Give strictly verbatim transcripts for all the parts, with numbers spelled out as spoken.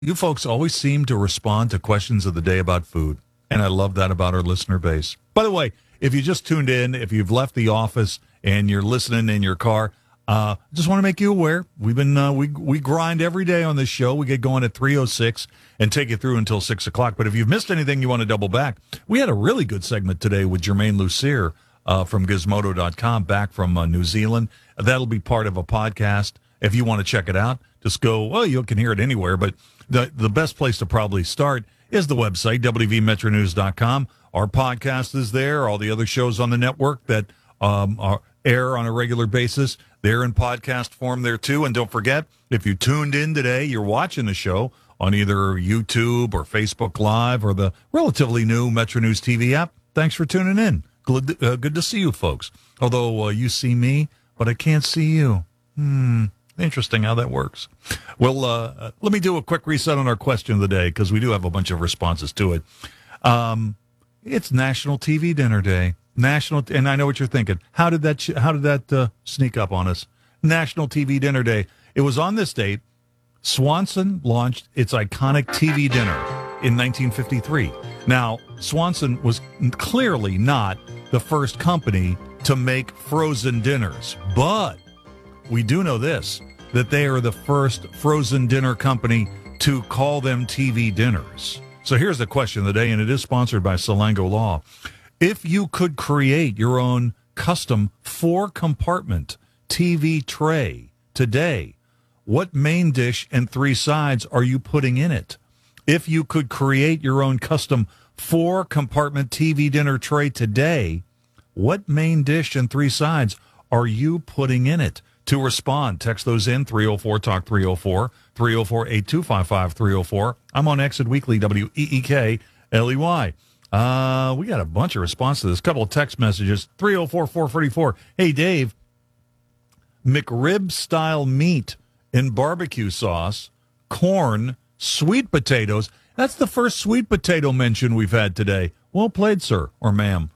You folks always seem to respond to questions of the day about food, and I love that about our listener base. By the way, if you just tuned in, if you've left the office and you're listening in your car, uh, just want to make you aware. We've been uh, we we grind every day on this show. We get going at three oh six and take you through until six o'clock. But if you've missed anything, you want to double back. We had a really good segment today with Jermaine Lucier uh, from Gizmodo dot com, back from uh, New Zealand. That'll be part of a podcast. If you want to check it out, just go. Well, you can hear it anywhere, but the the best place to probably start is the website, W V Metro News dot com. Our podcast is there. All the other shows on the network that um, are air on a regular basis, they're in podcast form there too. And don't forget, if you tuned in today, you're watching the show on either YouTube or Facebook Live or the relatively new Metro News T V app. Thanks for tuning in. Good, uh, good to see you folks. Although uh, you see me, but I can't see you. Hmm. Interesting how that works. Well, uh, let me do a quick reset on our question of the day, because we do have a bunch of responses to it. Um, it's National T V Dinner Day. National, and I know what you're thinking. How did that? How did that uh, sneak up on us? National T V Dinner Day. It was on this date. Swanson launched its iconic T V dinner in nineteen fifty-three. Now, Swanson was clearly not the first company to make frozen dinners, but we do know this, that they are the first frozen dinner company to call them T V dinners. So here's the question of the day, and it is sponsored by Salango Law. If you could create your own custom four-compartment T V tray today, what main dish and three sides are you putting in it? If you could create your own custom four-compartment T V dinner tray today, what main dish and three sides are you putting in it? To respond, text those in, three oh four talk three oh four, three oh four, eight two five five, three oh four. I'm on Exit Weekly, W E E K L E Y. Uh, we got a bunch of responses to this. A couple of text messages. three oh four, four forty-four. Hey, Dave, McRib-style meat in barbecue sauce, corn, sweet potatoes. That's the first sweet potato mention we've had today. Well played, sir, or ma'am.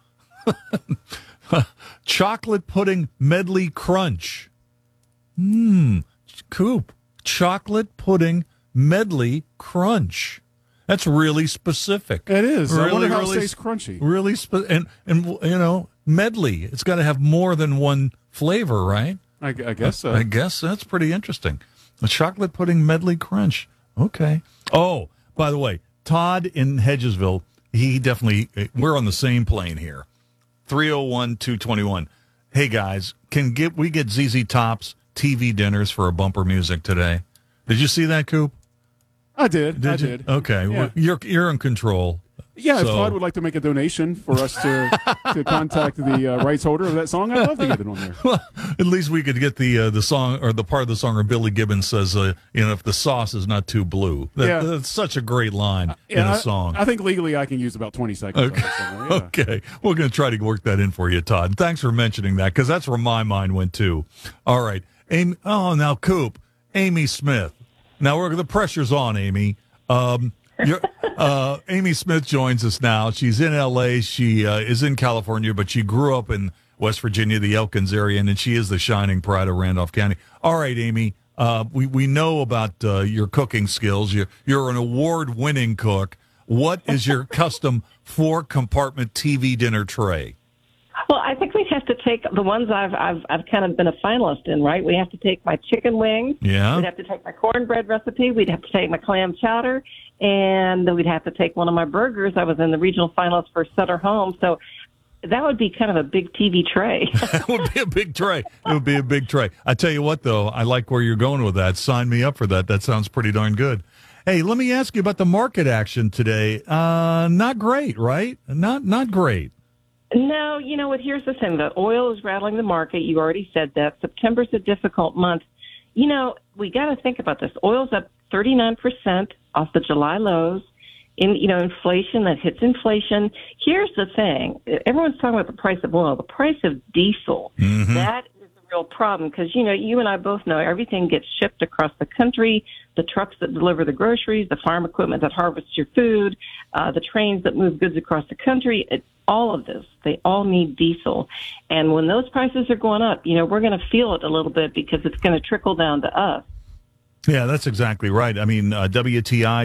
Chocolate pudding medley crunch. Mmm, Coop, chocolate pudding medley crunch. That's really specific. It is. Really, I wonder how really, it stays crunchy. Really, spe- and and you know, medley. It's got to have more than one flavor, right? I, I guess so. I guess that's pretty interesting. The chocolate pudding medley crunch. Okay. Oh, by the way, Todd in Hedgesville, he definitely. We're on the same plane here. three oh one, two twenty-one. Hey guys, can get we get Z Z Top's T V dinners for a bumper music today? Did you see that, Coop? I did. Did I you? did. Okay, Yeah. well, you're you're in control. Yeah, if So- Todd would like to make a donation for us to to contact the uh, rights holder of that song, I'd love to get it on there. Well, at least we could get the uh, the song or the part of the song where Billy Gibbons says, uh, "You know, if the sauce is not too blue." That, Yeah. That's such a great line in Yeah, a I- song. I, think legally I can use about twenty seconds. Okay. Of that song. Yeah. Okay, we're going to try to work that in for you, Todd. Thanks for mentioning that, because that's where my mind went too. All right, Amy. Oh, now Coop, Amy Smith. Now we're the pressure's on, Amy. Um, you're, uh, Amy Smith joins us now. She's in L A. She uh, is in California, but she grew up in West Virginia, the Elkins area, and she is the shining pride of Randolph County. All right, Amy. Uh, we we know about uh, your cooking skills. You're you're an award-winning cook. What is your custom four-compartment T V dinner tray? Well, I think we'd have to take the ones I've I've I've kind of been a finalist in, right? We have to take my chicken wings. Yeah. We'd have to take my cornbread recipe. We'd have to take my clam chowder, and then we'd have to take one of my burgers. I was in the regional finalist for Sutter Home, so that would be kind of a big T V tray. It would be a big tray. It would be a big tray. I tell you what, though, I like where you're going with that. Sign me up for that. That sounds pretty darn good. Hey, let me ask you about the market action today. Uh, not great, right? Not not great. No, you know what? Here's the thing. The oil is rattling the market. You already said that. September's a difficult month. You know, we got to think about this. Oil's up thirty-nine percent off the July lows. In, you know, inflation, that hits inflation. Here's the thing. Everyone's talking about the price of oil. The price of diesel, Mm-hmm. that is the real problem because, you know, you and I both know everything gets shipped across the country, the trucks that deliver the groceries, the farm equipment that harvests your food, uh, the trains that move goods across the country. It's all of this. They all need diesel. And when those prices are going up, you know, we're going to feel it a little bit because it's going to trickle down to us. Yeah, that's exactly right. I mean, uh, W T I